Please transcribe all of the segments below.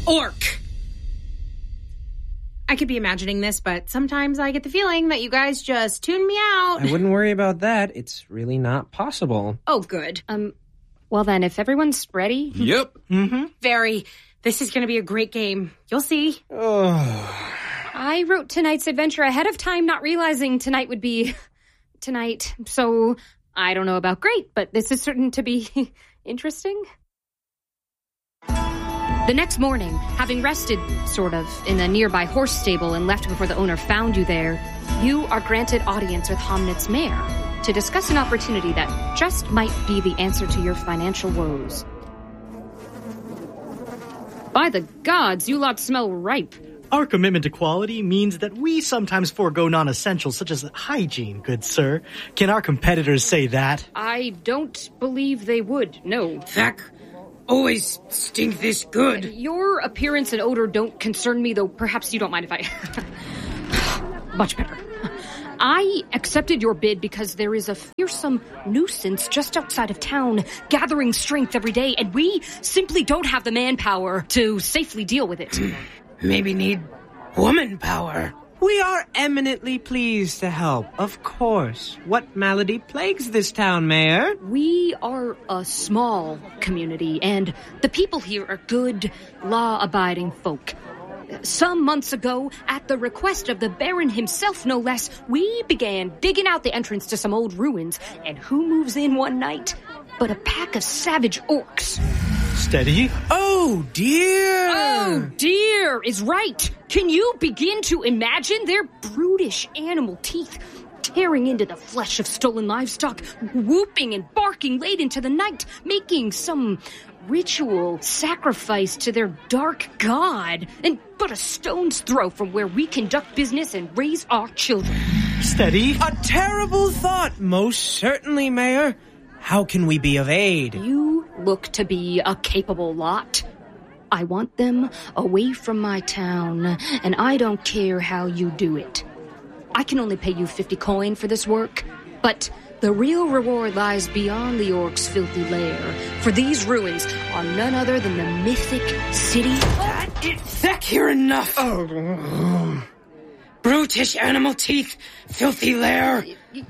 orc. I could be imagining this, but sometimes I get the feeling that you guys just tune me out. I wouldn't worry about that. It's really not possible. Oh, good. Well then, if everyone's ready... Yep. Mm-hmm. Very. This is going to be a great game. You'll see. Oh. I wrote tonight's adventure ahead of time, not realizing tonight would be... tonight. So, I don't know about great, but this is certain to be interesting. The next morning, having rested, sort of, in a nearby horse stable and left before the owner found you there, you are granted audience with Homnit's mayor to discuss an opportunity that just might be the answer to your financial woes. By the gods, you lot smell ripe. Our commitment to quality means that we sometimes forego non-essentials such as hygiene, good sir. Can our competitors say that? I don't believe they would, no. Thak always stink this good. Your appearance and odor don't concern me, though perhaps you don't mind if I... Much better. I accepted your bid because there is a fearsome nuisance just outside of town, gathering strength every day, and we simply don't have the manpower to safely deal with it. Maybe need woman power. We are eminently pleased to help, of course. What malady plagues this town, Mayor? We are a small community, and the people here are good, law-abiding folk. Some months ago, at the request of the Baron himself, no less, we began digging out the entrance to some old ruins. And who moves in one night but a pack of savage orcs? Steady. Oh, dear! Oh, dear is right. Can you begin to imagine their brutish animal teeth tearing into the flesh of stolen livestock, whooping and barking late into the night, making some ritual sacrifice to their dark god, and but a stone's throw from where we conduct business and raise our children? Steady. A terrible thought, most certainly, Mayor. How can we be of aid? You look to be a capable lot. I want them away from my town, and I don't care how you do it. I can only pay you 50 coin for this work, but the real reward lies beyond the orcs' filthy lair, for these ruins are none other than the mythic city. Thak, hear enough. Oh. Brutish animal teeth, filthy lair.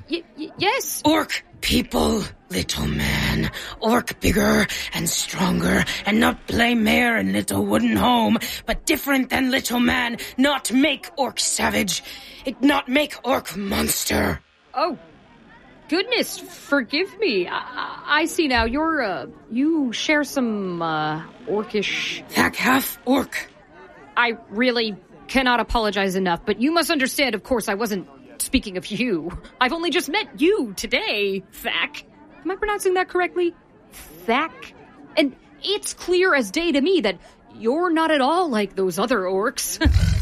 Yes. Orc people, little man. Orc bigger and stronger, and not play mayor in little wooden home, but different than little man. Not make orc savage. It not make orc monster. Oh. Goodness, forgive me. I see now. You share some, orcish... Thak half orc. I really cannot apologize enough, but you must understand, of course, I wasn't speaking of you. I've only just met you today, Thak. Am I pronouncing that correctly? Thak? And it's clear as day to me that you're not at all like those other orcs.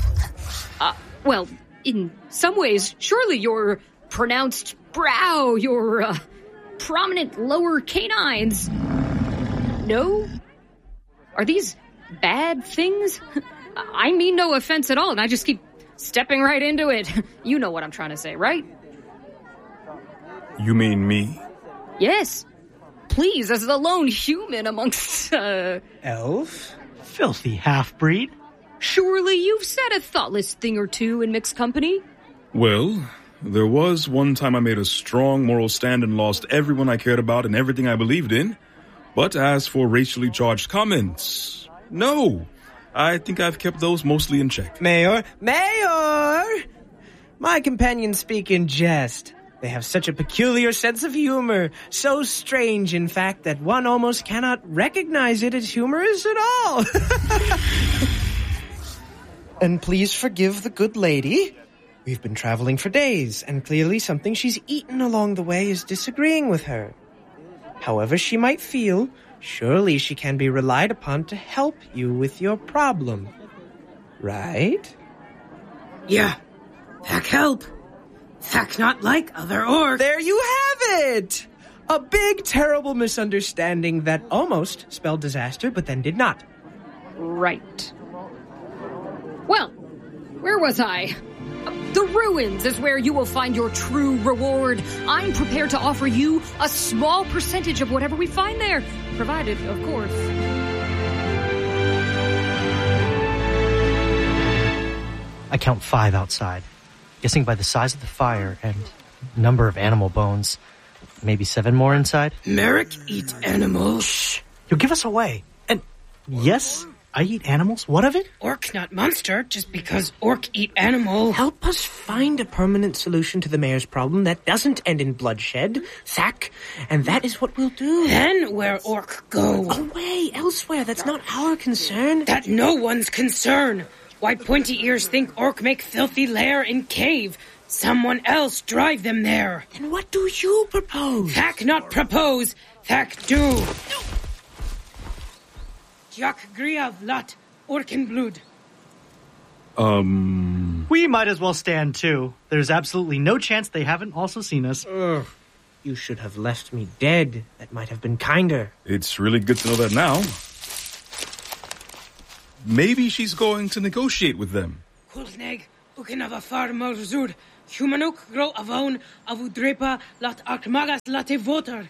Well, in some ways, surely your pronounced brow, your prominent lower canines. No? Are these bad things? I mean no offense at all, and I just keep stepping right into it. You know what I'm trying to say, right? You mean me? Yes. Please, as the lone human amongst, Elf? Filthy half-breed. Surely you've said a thoughtless thing or two in mixed company? Well, there was one time I made a strong moral stand and lost everyone I cared about and everything I believed in. But as for racially charged comments, no. I think I've kept those mostly in check. Mayor! My companions speak in jest. They have such a peculiar sense of humor, so strange, in fact, that one almost cannot recognize it as humorous at all. And please forgive the good lady. We've been traveling for days, and clearly something she's eaten along the way is disagreeing with her. However she might feel, surely she can be relied upon to help you with your problem. Right? Yeah. Thak help. Thak not like other orcs. There you have it! A big, terrible misunderstanding that almost spelled disaster, but then did not. Right. Well, where was I? The ruins is where you will find your true reward. I'm prepared to offer you a small percentage of whatever we find there, provided, of course. count 5 outside. Guessing by the size of the fire and number of animal bones, maybe 7 more inside. Merrick eat animals. Shh! You'll give us away. And yes, I eat animals. What of it? Orc, not monster, just because orc eat animal. Help us find a permanent solution to the mayor's problem that doesn't end in bloodshed, Thack, and that is what we'll do. Then where orc go? Away, elsewhere. That's not our concern. That no one's concern. Why Pointy Ears think orc make filthy lair in cave? Someone else drive them there. Then what do you propose? Thack not propose, Thack do. Jak Griav Lat, Orkin Blood. We might as well stand too. There's absolutely no chance they haven't also seen us. Ugh. You should have left me dead. That might have been kinder. It's really good to know that now. Maybe she's going to negotiate with them. Kulneg, Ukinava Far Malzur, Humanuk Gro Avon, Avudrepa, Lat Akmagas Late Voter.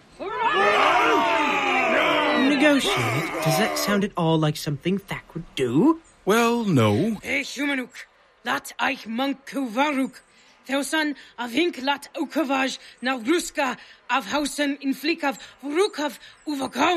Negotiate? Does that sound at all like something Thack would do? Well, no. Hey, Humanuk, Lat Eich Mankuvaruk, Theusan Avink Lat Ukavaj, Navruska, Avhausen in Flikav, Vurukav, Uvakau.